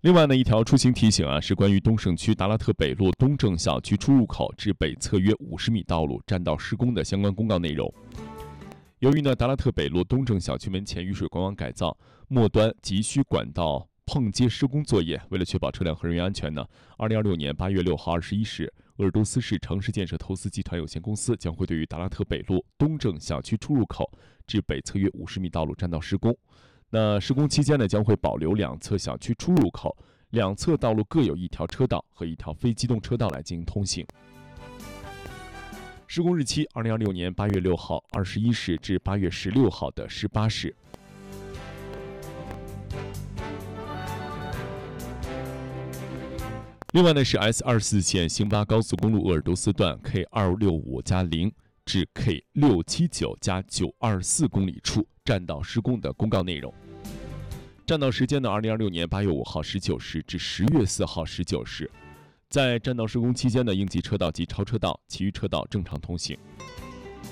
另外呢，一条出行提醒是关于东胜区达拉特北路东正小区出入口至北侧约50米道路占道施工的相关公告内容。由于呢，达拉特北路东正小区门前雨水管网改造末端急需管道碰接施工作业，为了确保车辆和人员安全呢，2026年8月6号21时，鄂尔多斯市城市建设投资集团有限公司将会对于达拉特北路东正小区出入口至北侧约50米道路占道施工。那施工期间呢，将会保留两侧小区出入口，两侧道路各有一条车道和一条非机动车道来进行通行。施工日期2026年8月6号21时至8月16号的18时。另外呢，是 S24线兴巴高速公路鄂尔多斯段 K265+0 至 K679+924 公里处占道施工的公告内容。占道时间呢，2026年8月5号19时至10月4号19时。在占道施工期间呢，应急车道及超车道，其余车道正常通行。